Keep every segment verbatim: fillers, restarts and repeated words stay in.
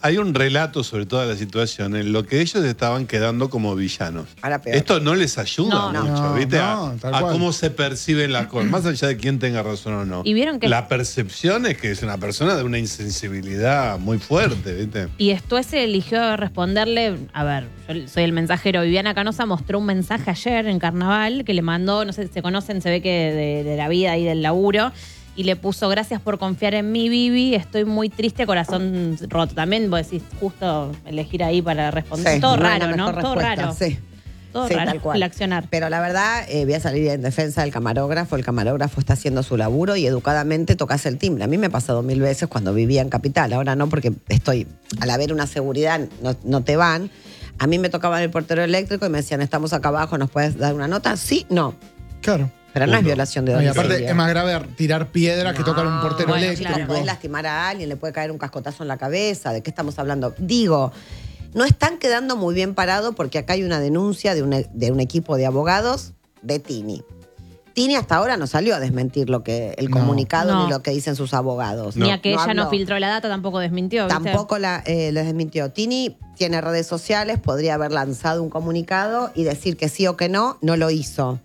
hay un relato sobre toda la situación en lo que ellos estaban quedando como villanos. Ahora peor. Esto no les ayuda No, mucho, no, ¿viste? no, a tal a cual. cómo se perciben las cosas, más allá de quién tenga razón o no. Y vieron que- La percepción es que es una persona de una insensibilidad muy fuerte, ¿viste? Y Stuessy eligió responderle, a ver, yo soy el mensajero, Viviana Canosa mostró un mensaje ayer en Carnaval que le mandó, no sé si se conocen, se ve que de, de la vida y del laburo, y le puso, gracias por confiar en mí, Vivi, estoy muy triste, corazón roto. También vos decís, justo elegir ahí para responder. Sí, Todo no hay raro, una ¿no? mejor Todo respuesta, raro. Sí. Todo Sí, raro tal cual. el accionar. Pero la verdad, eh, voy a salir en defensa del camarógrafo. El camarógrafo está haciendo su laburo y educadamente tocas el timbre. A mí me ha pasado mil veces cuando vivía en Capital. Ahora no, porque estoy, al haber una seguridad, no, no te van. A mí me tocaban el portero eléctrico y me decían, estamos acá abajo, ¿nos puedes dar una nota? Sí, no. Claro. Pero no es Punto. violación de No, y domicilio. aparte es más grave tirar piedras que tocar un portero bueno, eléctrico. claro. Puedes lastimar a alguien, le puede caer un cascotazo en la cabeza. ¿De qué estamos hablando? Digo, no están quedando muy bien parados porque acá hay una denuncia de un, de un equipo de abogados de Tini. Tini hasta ahora no salió a desmentir lo que el No. comunicado No. ni lo que dicen sus abogados. Ni a que ella no habló. filtró la data tampoco desmintió, ¿viste? Tampoco la, eh, les desmintió. Tini tiene redes sociales, podría haber lanzado un comunicado y decir que sí o que no, no lo hizo.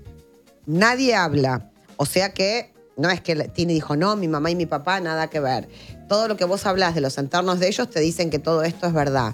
Nadie habla. O sea que no es que Tini dijo, no, mi mamá y mi papá, nada que ver. Todo lo que vos hablas de los entornos de ellos te dicen que todo esto es verdad.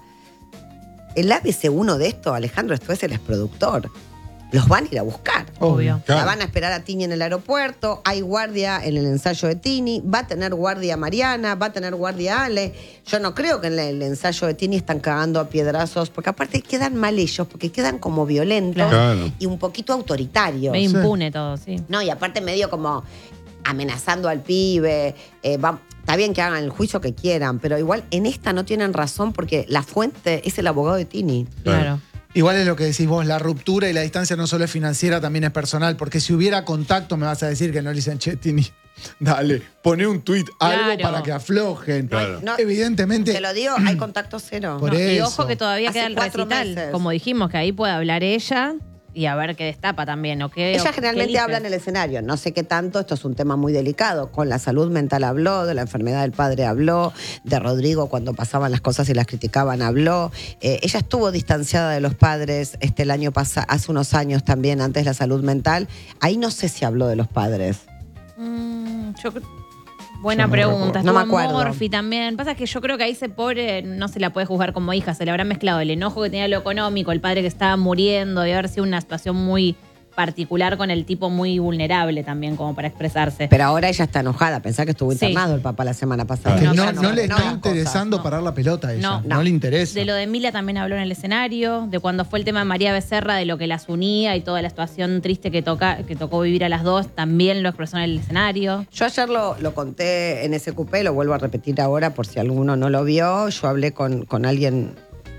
El A B C uno de esto, Alejandro Stuessy, él es productor. Los van a ir a buscar. Obvio. Claro. La van a esperar a Tini en el aeropuerto, hay guardia en el ensayo de Tini, va a tener guardia Mariana, va a tener guardia Ale. Yo no creo que en el ensayo de Tini están cagando a piedrazos, porque aparte quedan mal ellos, porque quedan como violentos Claro. y un poquito autoritarios. Me impune todo, sí. No, y aparte medio como amenazando al pibe. eh, va- está bien que hagan el juicio que quieran, pero igual en esta no tienen razón porque la fuente es el abogado de Tini. Claro. Igual es lo que decís vos, la ruptura y la distancia no solo es financiera, también es personal, porque si hubiera contacto me vas a decir que no le dicen, che, Tini, dale, poné un tuit, algo Claro. para que aflojen. Claro. No, Evidentemente, te lo digo, hay contacto cero. Por No, y eso. ojo que todavía Hace queda el cuatro recital. meses. Como dijimos, que ahí puede hablar ella y a ver qué destapa también. ¿O qué, o Ella qué generalmente elige. habla en el escenario, no sé qué tanto, esto es un tema muy delicado. Con la salud mental habló, de la enfermedad del padre habló, de Rodrigo cuando pasaban las cosas y las criticaban habló. Eh, ella estuvo distanciada de los padres este, el año pasado, hace unos años también, antes de la salud mental. Ahí no sé si habló de los padres. Mm, yo creo- Buena Yo no pregunta. recuerdo. No me Estuvo acuerdo. Morphy también. Pasa que yo creo que ahí ese pobre no se la puede juzgar como hija. Se le habrá mezclado el enojo que tenía lo económico, el padre que estaba muriendo, y haber sido una situación muy particular con el tipo muy vulnerable también como para expresarse. Pero ahora ella está enojada, pensá que estuvo Sí. internado el papá la semana pasada. que No, no, ya no no, le no, está no, interesando no. parar la pelota a ella. No. No, No. le interesa. De lo de Emilia también habló en el escenario, de cuando fue el tema de María Becerra, de lo que las unía y toda la situación triste que, toca, que tocó vivir a las dos, también lo expresó en el escenario. Yo ayer lo, lo conté en ese cupé, lo vuelvo a repetir ahora por si alguno no lo vio. Yo hablé con, con alguien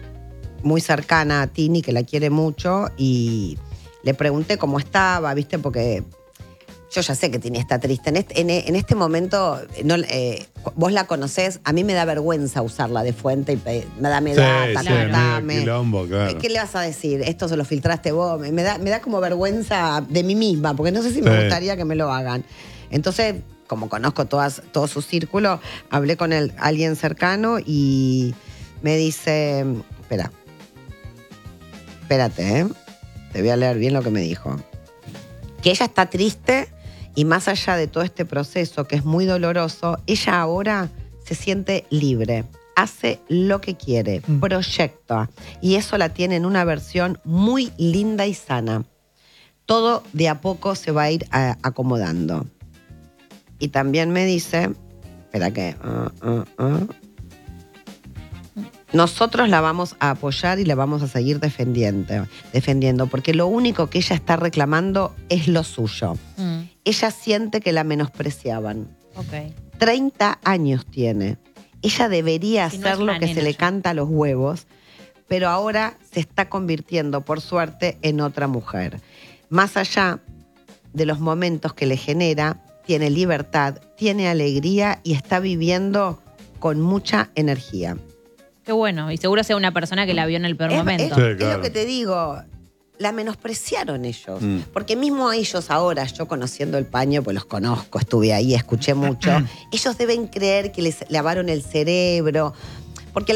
muy cercana a Tini, que la quiere mucho, y le pregunté cómo estaba, ¿viste? Porque yo ya sé que Tini está triste. En este, en, en este momento, no, eh, vos la conocés, a mí me da vergüenza usarla de fuente y pe- me da, me Sí, da, sí, contame. medio quilombo, claro. ¿Qué le vas a decir? Esto se lo filtraste vos. Me, me da, me da como vergüenza de mí misma, porque no sé si me Sí. gustaría que me lo hagan. Entonces, como conozco todas, todo su círculo, hablé con él, alguien cercano y me dice, espera, espérate, ¿eh? Te voy a leer bien lo que me dijo. Que ella está triste y más allá de todo este proceso que es muy doloroso, ella ahora se siente libre, hace lo que quiere, Mm. proyecta y eso la tiene en una versión muy linda y sana. Todo de a poco se va a ir a- acomodando. Y también me dice, espera que, ah, ah, ah. nosotros la vamos a apoyar y la vamos a seguir defendiendo, defendiendo, porque lo único que ella está reclamando es lo suyo. Mm, Ella siente que la menospreciaban. ok. treinta años tiene. Ella debería Si no hacer es lo una que se nena le ya. canta a los huevos, pero ahora se está convirtiendo, por suerte, en otra mujer. Más allá de los momentos que le genera, tiene libertad, tiene alegría y está viviendo con mucha energía. Qué bueno. Y seguro sea una persona que la vio en el peor Es, momento. es- Sí, es claro. lo que te digo. La menospreciaron ellos. Mm. Porque mismo ellos ahora, yo conociendo el paño, pues los conozco, estuve ahí, escuché mucho, ellos deben creer que les lavaron el cerebro.